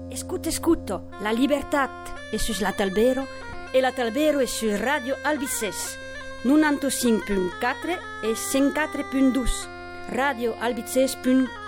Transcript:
Escuto, la libertat è sus la Talbero e la Talbero è su Radio Albices 95.4 e 104.2 radioalbices.com.